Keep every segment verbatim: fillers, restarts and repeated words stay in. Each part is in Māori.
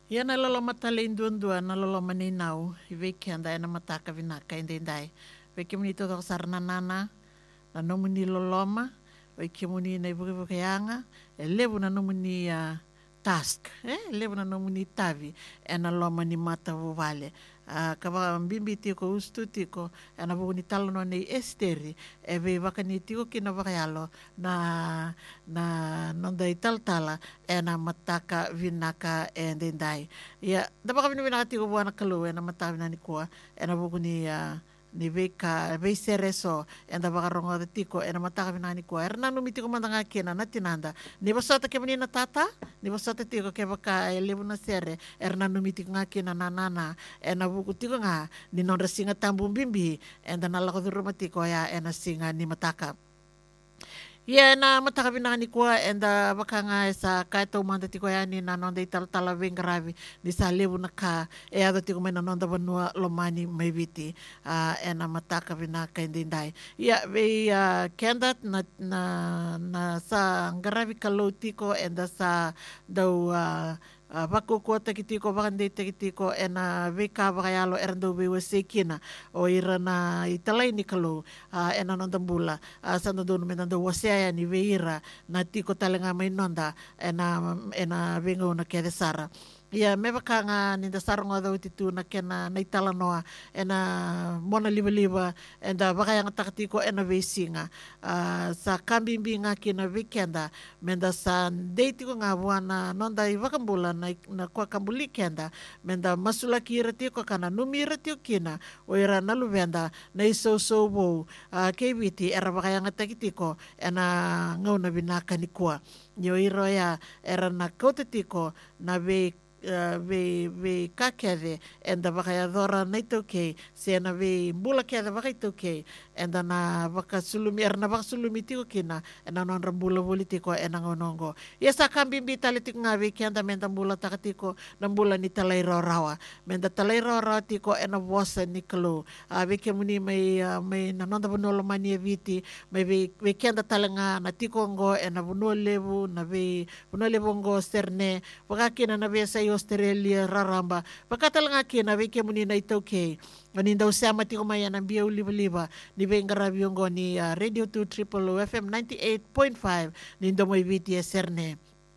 Ia na lolo matale indua na lolo maninau i veke anda e na mataka vinaka i ndendai. Veke muni toto sarna nana na nomu ni loloma veke muni na ivuke anga e levu na nomu ni uh, task eh levu na nomu ni tavi e na loma ni mata vale. Uh, kava mbimbi tiko ustu tiko e na vuku ni talo no nei esteri e ve waka ni tiko kina wakayalo na na nonda i taltala e na mataka vinaka e ndendai. Ia, dapa kami ni vinaka tiko buana kalu e na mataka vinani kua e na vuku ni uh, ni veka veisere so e na wakarongo de tiko e na mataka vinani kua e na numi tiko mandanga kena na tinanda ni wasota ke manina tata ni wasota tiko ke waka e levu na sere e na numi tiko nga kena na nana e na vuku tiko nga ni nonda singa tambu bimbi e na nalako dhuruma tiko ya e na singa ni mataka. Ia na mataka vinani kua e na waka nga e sa kaitau manda tiko ya ni na nonda i talatala vengaravi ni sa levu na ka e ado tiko mai na nonda vanua lomani mai viti uh, e na mataka vinaka indindai. Ia vei uh, kendat na, na, na sa ngaravi kalau tiko e na sa dau uh, Uh, wako kua taki tiko, wakandei taki tiko e na weka wakayalo e randau wewa sekina o ira na i talai ni kalau uh, e na nonda mbula uh, sa nonda me nonda wasea ni weira na tiko talenga mai nonda e na, e na wenga una kere sara. Ia me waka nga ninda saronga dau titu na kena na itala noa e na mona liwa liwa e na wakayanga takatiko e na weisinga uh, sa kambimbi nga kina wikenda me na sa deitiko nga wana nonda i wakambula na, na kua kambuli kenda me na masula ki ira tiko kana numi ira tiko kina o ira nalu wenda na iso so wou uh, kei witi era wakayanga takitiko e na ngau na vinaka ni kua nyo iro ya era na kautatiko na wei Uh, ve ve kakere and the vakayadora naito ke se na ve bula ke the vakaito ke and na vakasulumi er na vakasulumi tiko kina and na non rambula politiko and na ngonongo yesa kambimbi talitik nga ve ke anda menda bula takatiko na bula ni talai rawa menda talai rawa tiko and na vosa niklo uh, ve ke muni mai uh, mai na non da bonolo mani viti mai ve ve ke anda talanga na tiko ngo and na bonolevu na ve bonolevu ngo serne vakakina na ve sa Australia raramba pakatalanga kina veke muni na ito ke ani daw sama tiko maya ng biya uliba-liba ni Venga Biongo ni uh, Radio two Triple O F M ninety-eight point five ni Indomoy V T S Serne.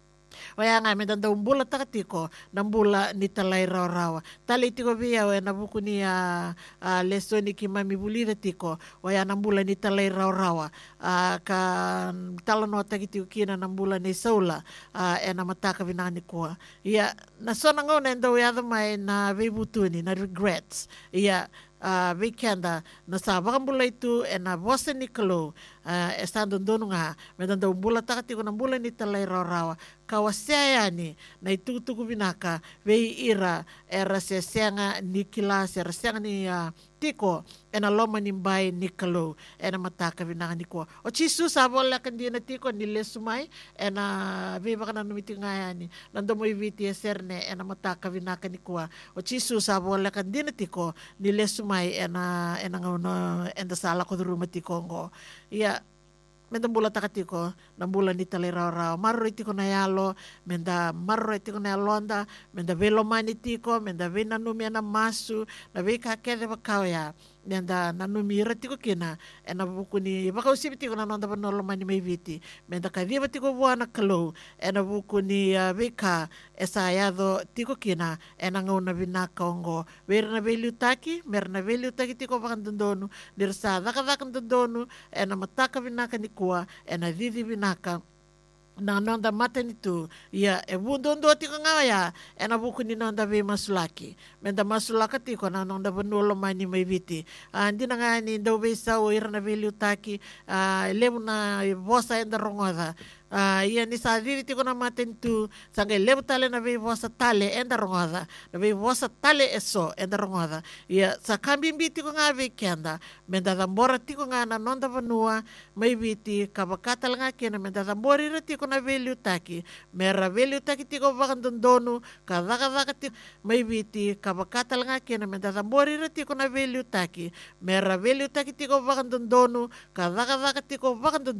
Waya nga may daw bula takatiko ng bula ni talay raw-rawa. Tali tiko biya waya nabuko ni uh, uh, leso ni kimami bulida tiko waya ng bula ni talay raw-rawa. Uh, ka talano takitiko kina ng bula ni Saula uh, e na mataka vinani kuwa. Iya, nasona nga na daw yada may na vibutuni na regrets. Iya, uh, weekenda na sa bakambula itu e na bosa ni kalo uh, estando dono nga medanda umbula takati ko ng bula ni talay raw-rawa kawasaya ni na itutuku binaka vei ira era sesenga ni kilas era sesenga ni uh, tiko ena loma ni bay ni kalo ena mataka binaka ni ko o chisu sabola kandi na tiko ni lesumay ena vei baka na numiti nga yani nando mo iviti eserne ena mataka binaka ni ko o chisu sabola kandi na tiko ni lesumay ena ena ngono enda sala ko duru matiko ngo iya menda bula takatiko na bula ni talera marro itiko na yalo menda marro itiko na yalonda menda velo mani tiko menda vena numi na masu na veka kede bakawya menda na numi ratiko kina ena buku ni baka usibi tiko na nonda banolo mani mai viti menda kadiba tiko buana kalo ena buku ni uh, veka esa yado tiko kina ena ngauna vinaka ongo verna velu taki merna velu taki tiko bakan dondonu dirsa daka daka dondonu ena mataka vinaka ni kuwa ena didi vinaka na nonda mata nitu ia e bundondo tiko ngaya e na buku ni nonda ve masulaki menda masulaka tiko na nonda benulo mani mai viti andi na nga ni do ve sa o irna ve liutaki uh, lebu na vosa enda rongoda Uh, ia ni sa diri tiko na maten tu sanga lebu tale na vei vosa tale enda rongoda na vei vosa tale eso enda rongoda ia sa kambimbi tiko nga vei kenda menda dambora tiko nga na nonda vanua mai viti kabakatal nga kena menda dambori ra tiko na vei liutaki mera vei liutaki tiko vakan dondonu kadaka daka tiko mai viti kabakatal nga kena menda dambori ra tiko na vei liutaki mera vei liutaki tiko vakan dondonu kadaka daka tiko vakan